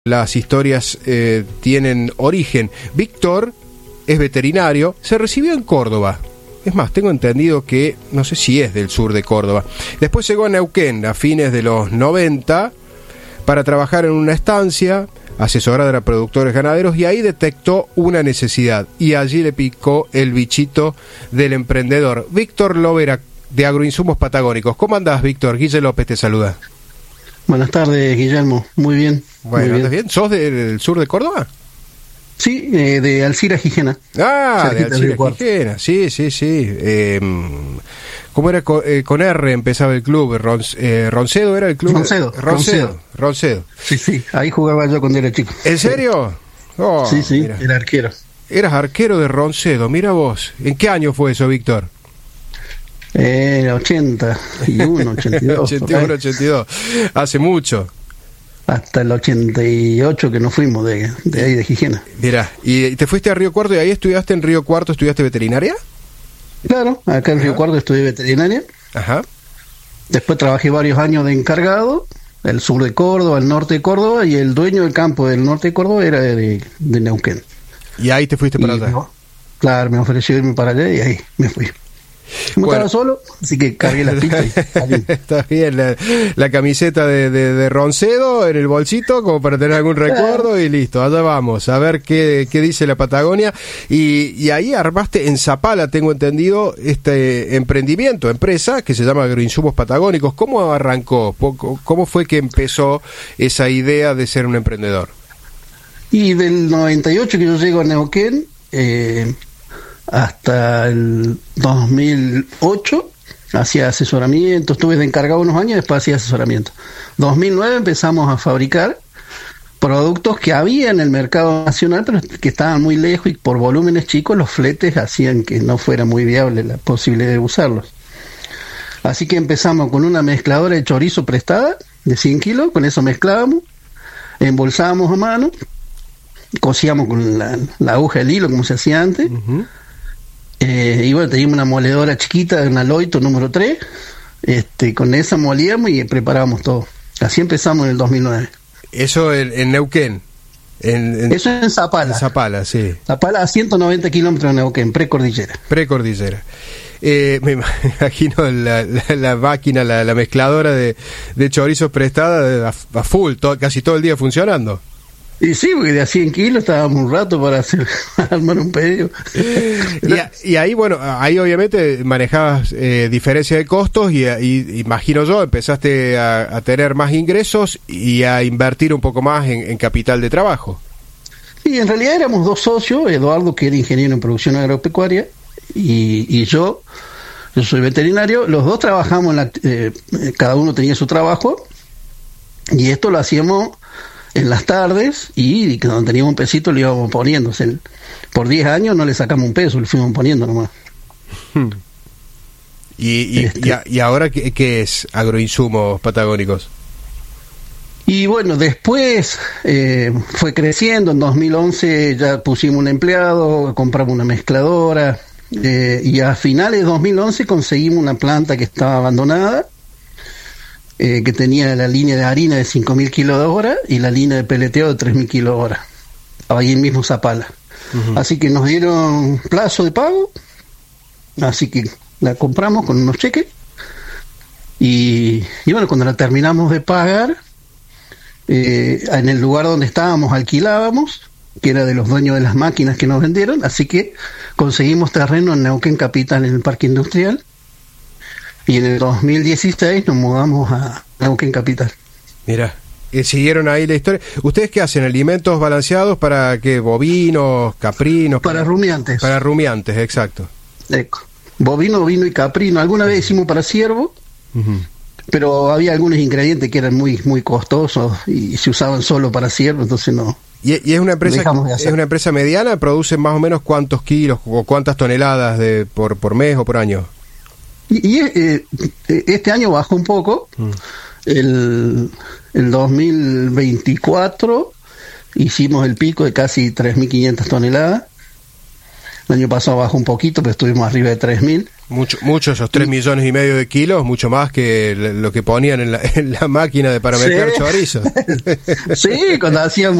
Las historias tienen origen. Víctor es veterinario, se recibió en Córdoba. Es más, tengo entendido que, no sé si es del sur de Córdoba. Después llegó a Neuquén a fines de los 90 para trabajar en una estancia, asesorar a productores ganaderos, y ahí detectó una necesidad. Y allí le picó el bichito del emprendedor. Víctor Lovera, de Agroinsumos Patagónicos. ¿Cómo andás, Víctor? Guille López te saluda. Buenas tardes, Guillermo. Muy bien. Bueno, ¿andas bien? ¿Sos del sur de Córdoba? Sí, de Alcira, Gijena. Ah, de Alcira, Gijena. Sí. ¿Cómo era? Con R empezaba el club. ¿Roncedo era el club? Roncedo. Sí. Ahí jugaba yo cuando era chico. ¿En serio? Oh, sí, mira. Era arquero. Eras arquero de Roncedo, mira vos. ¿En qué año fue eso, Víctor? 81, 82. 81, 82. Hace mucho. Hasta el 88 que nos fuimos de ahí de Gijena. Mirá, ¿y te fuiste a Río Cuarto y ahí estudiaste en Río Cuarto, estudiaste veterinaria? Claro, acá en Río Cuarto estudié veterinaria. Ajá. Después trabajé varios años de encargado, el sur de Córdoba, el norte de Córdoba, y el dueño del campo del norte de Córdoba era de Neuquén. ¿Y ahí te fuiste para allá? Claro, me ofreció irme para allá y ahí me fui. Como estaba solo, así que cargué las pistas y salí. Está bien, la camiseta de Roncedo en el bolsito como para tener algún recuerdo y listo, allá vamos, a ver qué dice la Patagonia. Y ahí armaste en Zapala, tengo entendido, este emprendimiento, empresa que se llama Agroinsumos Patagónicos. ¿Cómo arrancó? ¿Cómo fue que empezó esa idea de ser un emprendedor? Y del 98 que yo llego a Neuquén, hasta el 2008 hacía asesoramiento, estuve de encargado unos años, después hacía asesoramiento. 2009 empezamos a fabricar productos que había en el mercado nacional, pero que estaban muy lejos y por volúmenes chicos los fletes hacían que no fuera muy viable la posibilidad de usarlos. Así que empezamos con una mezcladora de chorizo prestada de 100 kilos, con eso mezclábamos, embolsábamos a mano, cosíamos con la aguja del hilo como se hacía antes. Uh-huh. Y bueno, teníamos una moledora chiquita, una Loito número 3, con esa molíamos y preparábamos todo. Así empezamos en el 2009. Eso en Neuquén. Eso en Zapala. En Zapala, sí. Zapala a 190 kilómetros de Neuquén, precordillera. Me imagino la máquina, la mezcladora de chorizos prestada a full, casi todo el día funcionando. Y sí, porque de a 100 kilos estábamos un rato para armar un pedido. Y ahí, bueno, ahí obviamente manejabas diferencia de costos y imagino yo, empezaste a tener más ingresos y a invertir un poco más en capital de trabajo. Sí, en realidad éramos dos socios, Eduardo, que era ingeniero en producción agropecuaria, y yo soy veterinario. Los dos trabajamos, cada uno tenía su trabajo, y esto lo hacíamos en las tardes, y cuando teníamos un pesito le íbamos poniendo. Por 10 años no le sacamos un peso, le fuimos poniendo nomás. ¿Y ahora qué es Agroinsumos Patagónicos? Y bueno, después fue creciendo. En 2011 ya pusimos un empleado, compramos una mezcladora, y a finales de 2011 conseguimos una planta que estaba abandonada, que tenía la línea de harina de 5.000 kilos de hora y la línea de peleteo de 3.000 kilos de hora, ahí en mismo Zapala. Uh-huh. Así que nos dieron plazo de pago, así que la compramos con unos cheques, y bueno, cuando la terminamos de pagar, en el lugar donde estábamos alquilábamos, que era de los dueños de las máquinas que nos vendieron, así que conseguimos terreno en Neuquén Capital, en el Parque Industrial. Y en el 2016 nos mudamos a Neuquén Capital. Mira, siguieron ahí la historia. ¿Ustedes qué hacen? ¿Alimentos balanceados para qué? ¿Bovinos, caprinos? Para rumiantes. Para rumiantes, exacto. Bovino y caprino. Alguna vez hicimos para ciervo, uh-huh, pero había algunos ingredientes que eran muy, muy costosos y se usaban solo para ciervo, entonces no. ¿Y es una empresa mediana? ¿Producen más o menos cuántos kilos o cuántas toneladas por mes o por año? Y este año bajó un poco. El 2024 hicimos el pico de casi 3.500 toneladas. El año pasado bajó un poquito, pero estuvimos arriba de 3.000. Mucho esos 3,5 millones de kilos, mucho más que lo que ponían en la máquina para mezclar chorizo. Sí, cuando hacíamos